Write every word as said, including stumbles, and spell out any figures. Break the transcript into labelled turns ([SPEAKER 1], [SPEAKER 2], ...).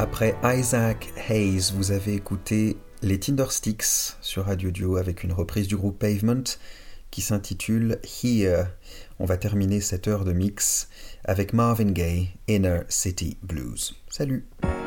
[SPEAKER 1] Après Isaac Hayes, vous avez écouté les Tindersticks sur Radio Duo avec une reprise du groupe Pavement qui s'intitule Here. On va terminer cette heure de mix avec Marvin Gaye, Inner City Blues. Salut!